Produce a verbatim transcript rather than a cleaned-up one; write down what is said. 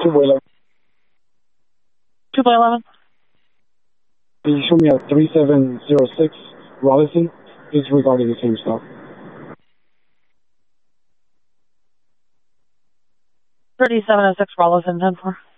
Two by eleven. Two by eleven. Can you show me a three seven zero six Robinson? It's regarding the same stuff. Thirty-seven oh six Rollison, ten four.